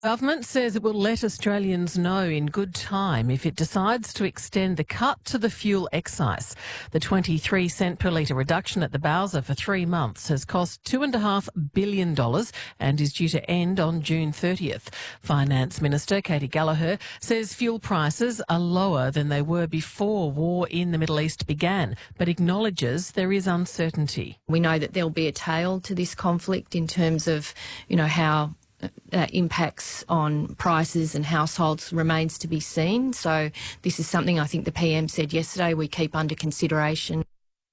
Government says it will let Australians know in good time if it decides to extend the cut to the fuel excise. The 23 cent per litre reduction at the Bowser for 3 months has cost $2.5 billion and is due to end on June 30th. Finance Minister Katie Gallagher says fuel prices are lower than they were before war in the Middle East began, but acknowledges there is uncertainty. We know that there'll be a tail to this conflict in terms of, how that impacts on prices and households remains to be seen. So this is something I think the PM said yesterday we keep under consideration.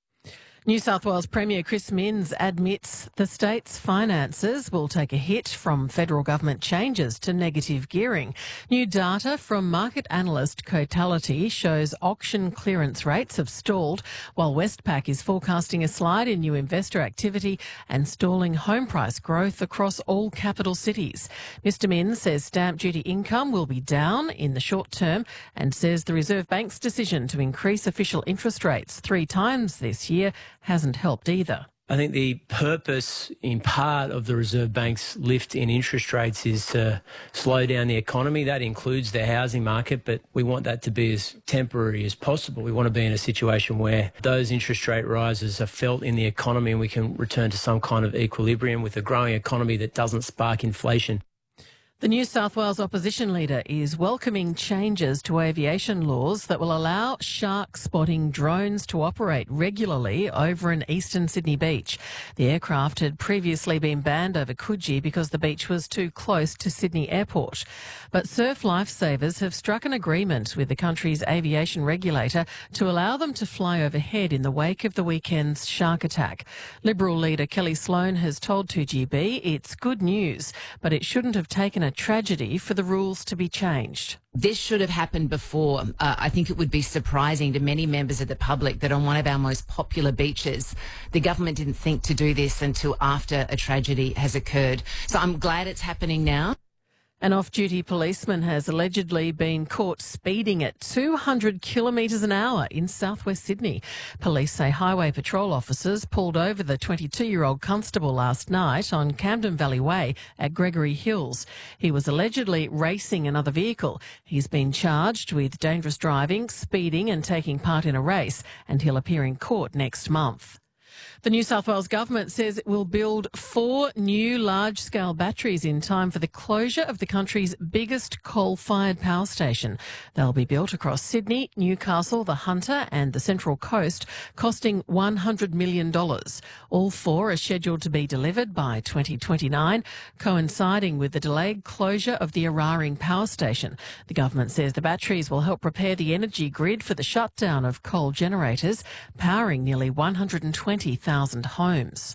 New South Wales Premier Chris Minns admits the state's finances will take a hit from federal government changes to negative gearing. New data from market analyst Cotality shows auction clearance rates have stalled, while Westpac is forecasting a slide in new investor activity and stalling home price growth across all capital cities. Mr Minns says stamp duty income will be down in the short term and says the Reserve Bank's decision to increase official interest rates 3 times this year hasn't helped either. I think the purpose, in part, of the Reserve Bank's lift in interest rates is to slow down the economy. That includes the housing market, but we want that to be as temporary as possible. We want to be in a situation where those interest rate rises are felt in the economy and we can return to some kind of equilibrium with a growing economy that doesn't spark inflation. The New South Wales opposition leader is welcoming changes to aviation laws that will allow shark spotting drones to operate regularly over an eastern Sydney beach. The aircraft had previously been banned over Coogee because the beach was too close to Sydney Airport. But Surf Lifesavers have struck an agreement with the country's aviation regulator to allow them to fly overhead in the wake of the weekend's shark attack. Liberal leader Kelly Sloan has told 2GB it's good news, but it shouldn't have taken a tragedy for the rules to be changed. This should have happened before. I think it would be surprising to many members of the public that on one of our most popular beaches, the government didn't think to do this until after a tragedy has occurred. So I'm glad it's happening now. An off-duty policeman has allegedly been caught speeding at 200 kilometres an hour in southwest Sydney. Police say highway patrol officers pulled over the 22-year-old constable last night on Camden Valley Way at Gregory Hills. He was allegedly racing another vehicle. He's been charged with dangerous driving, speeding and taking part in a race, and he'll appear in court next month. The New South Wales Government says it will build 4 new large-scale batteries in time for the closure of the country's biggest coal-fired power station. They'll be built across Sydney, Newcastle, the Hunter and the Central Coast, costing $100 million. All 4 are scheduled to be delivered by 2029, coinciding with the delayed closure of the Eraring power station. The government says the batteries will help prepare the energy grid for the shutdown of coal generators, powering nearly 120,000 homes.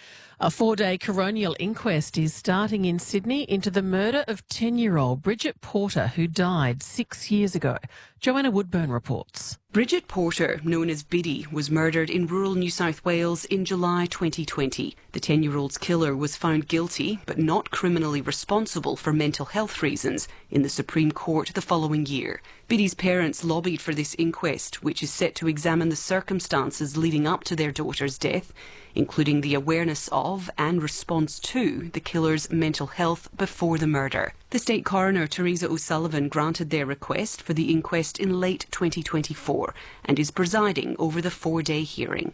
A 4-day coronial inquest is starting in Sydney into the murder of 10-year-old Bridget Porter, who died 6 years ago. Joanna Woodburn reports. Bridget Porter, known as Biddy, was murdered in rural New South Wales in July 2020. The 10-year-old's killer was found guilty but not criminally responsible for mental health reasons in the Supreme Court the following year. Biddy's parents lobbied for this inquest, which is set to examine the circumstances leading up to their daughter's death, including the awareness of and response to the killer's mental health before the murder. The State Coroner, Teresa O'Sullivan, granted their request for the inquest in late 2024 and is presiding over the 4-day hearing.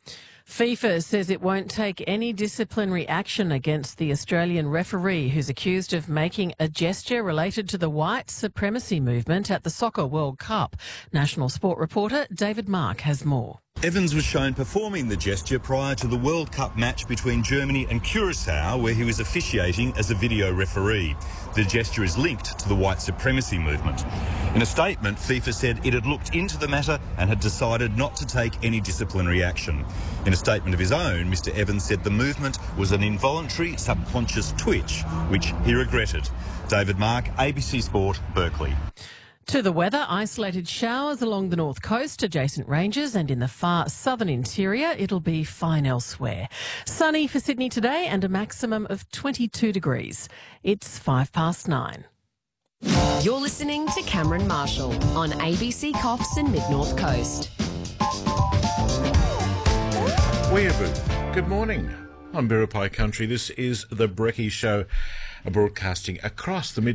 FIFA says it won't take any disciplinary action against the Australian referee who's accused of making a gesture related to the white supremacy movement at the Soccer World Cup. National Sport reporter David Mark has more. Evans was shown performing the gesture prior to the World Cup match between Germany and Curaçao, where he was officiating as a video referee. The gesture is linked to the white supremacy movement. In a statement, FIFA said it had looked into the matter and had decided not to take any disciplinary action. In a statement of his own, Mr Evans said the movement was an involuntary subconscious twitch, which he regretted. David Mark, ABC Sport, Berkeley. To the weather, isolated showers along the north coast, adjacent ranges and in the far southern interior. It'll be fine elsewhere. Sunny for Sydney today and a maximum of 22 degrees. It's 9:05. You're listening to Cameron Marshall on ABC Coffs and Mid-North Coast. Weeaboo. Good morning. I'm Biripi Country. This is The Brekkie Show. broadcasting across the